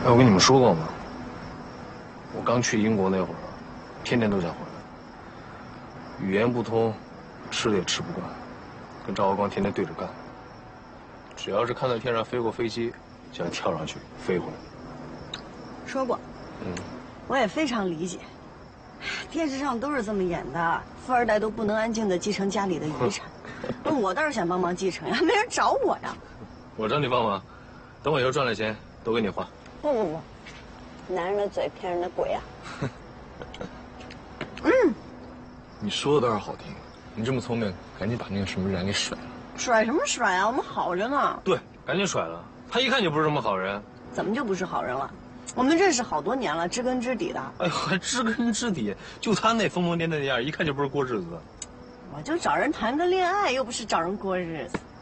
哎，我跟你们说过吗？我刚去英国那会儿，天天都想回来。语言不通，吃的也吃不惯，跟赵国光天天对着干。只要是看到天上飞过飞机，就想跳上去飞回来。 说过，我也非常理解。电视上都是这么演的，富二代都不能安静地继承家里的遗产。那我倒是想帮忙继承呀，没人找我呀。 我找你帮忙，等我以后赚了钱，都给你花。 不，男人的嘴骗人的鬼啊！ 你说的倒是好听，你这么聪明，赶紧把那个什么然给甩了。 甩什么甩啊？我们好着呢。 对，赶紧甩了。他一看就不是什么好人。 怎么就不是好人了？我们认识好多年了，知根知底的。 哎呦，还知根知底，就他那疯疯癫癫的样，一看就不是过日子的。 我就找人谈个恋爱，又不是找人过日子。